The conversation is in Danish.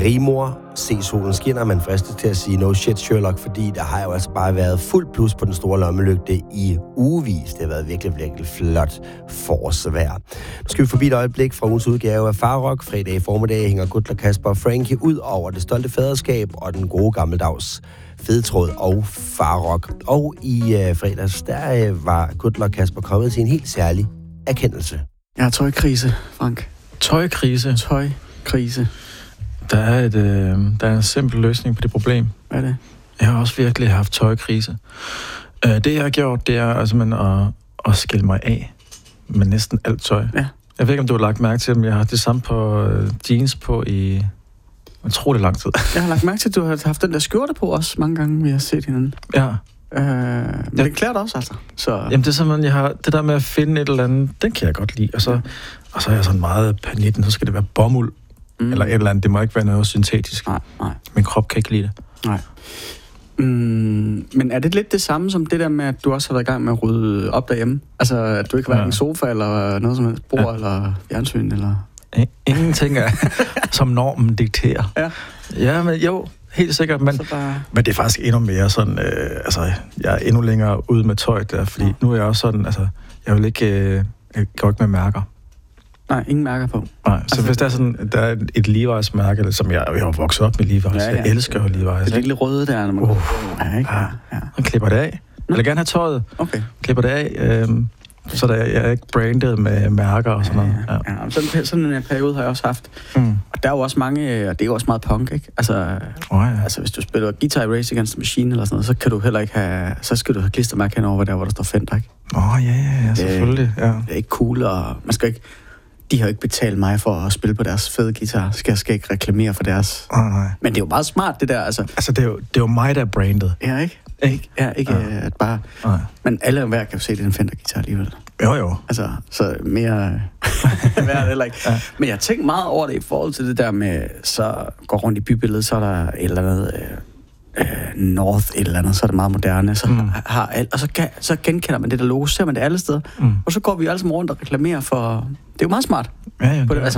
rigmor, se solen skinner, man fristes til at sige no shit Sherlock, fordi der har jo altså bare været fuld plus på den store lommelygte i ugevis. Det har været virkelig, virkelig flot forårsvejr. Nu skal vi forbi et øjeblik fra ugens udgave af Farrock. Fredag i formiddag hænger Gutler, Kasper og Frankie ud over det stolte faderskab og den gode gammeldags fedtråd og Farrock. Og i fredags, der var Gutler og Kasper kommet til en helt særlig erkendelse. Jeg har tøjkrise, Frank. Tøjkrise? Tøjkrise. Der er en simpel løsning på det problem. Hvad er det? Jeg har også virkelig haft tøjkrise. Det, jeg har gjort, det er altså at skille mig af med næsten alt tøj. Ja. Jeg ved ikke, om du har lagt mærke til, men jeg har det samme på jeans på i utrolig lang tid. Jeg har lagt mærke til, at du har haft den der skjorte på også mange gange, vi har set hinanden. Ja. Men det klæder dig også, altså. Så... Jamen, det er simpelthen, jeg har det der med at finde et eller andet, den kan jeg godt lide. Og så er jeg sådan meget panitten, så skal det være bomuld. Eller et eller andet. Det må ikke være noget syntetisk. Nej. Min krop kan ikke lide det. Nej. Men er det lidt det samme som det der med, at du også har været i gang med at rydde op derhjemme? Altså, at du ikke har været i en sofa, eller noget som helst, bord, eller fjernsyn, eller... Ingenting er, som normen dikterer. Ja. Ja, men jo, helt sikkert. Men det er faktisk endnu mere sådan... jeg er endnu længere ude med tøj der, fordi nu er jeg også sådan... Altså, jeg vil ikke... jeg går ikke med mærker. Nej, ingen mærker på. Nej, så hvis der er sådan, der er et Levi's mærke, som jeg har vokset op med Levi's. Ja. Jeg elsker jo Levi's. Det er lille røde der, når man ja, ikke? Ja. Man klipper det af. Jeg vil gerne have tøjet. Okay. Klipper det af, så der jeg er ikke brandet med mærker og sådan noget. Ja. Sådan en periode har jeg også haft. Og der er jo også mange, og det er jo også meget punk, ikke? Altså, altså hvis du spiller Guitar i Rage Against the Machine eller sådan noget, så kan du heller ikke have, så skal du have klistermærke henover, hvor der står Fender, ikke? Ja, selvfølgelig. Ja. Det er ikke cool, og man skal ikke... De har jo ikke betalt mig for at spille på deres fede guitar. Skal ikke reklamere for deres... Nej. Men det er jo meget smart, det der, altså. Altså, det er jo mig, der er brandet. Ja, ikke? At bare... Nej. Men alle og hver kan jo se, det er en Fender-guitar alligevel. Jo. Altså, så mere... Hvad er det heller ikke? Ja. Men jeg tænker meget over det i forhold til det der med... Så går rundt i bybilledet, så er der et eller andet... North et eller andet, så er det meget moderne, så har alt, og så genkender man det der logo, ser man det alle steder, og så går vi jo alle sammen rundt og reklamerer for, det er jo meget smart. Ja, på det, altså,